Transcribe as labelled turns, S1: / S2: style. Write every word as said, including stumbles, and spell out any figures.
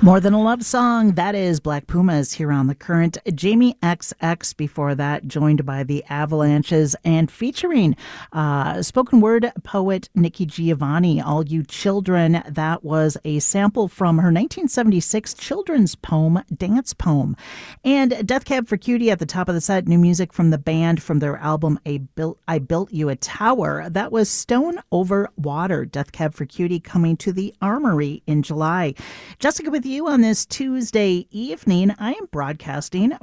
S1: More Than a Love Song, that is Black Pumas here on The Current. Jamie X X before that, joined by the Avalanches and featuring uh, spoken word poet Nikki Giovanni, All You Children. That was a sample from her nineteen seventy-six children's poem, Dance Poem. And Death Cab for Cutie at the top of the set, new music from the band from their album I Built, I Built You a Tower. That was Stone Over Water, Death Cab for Cutie, coming to the Armory in July. Jessica with you on this Tuesday evening. I am broadcasting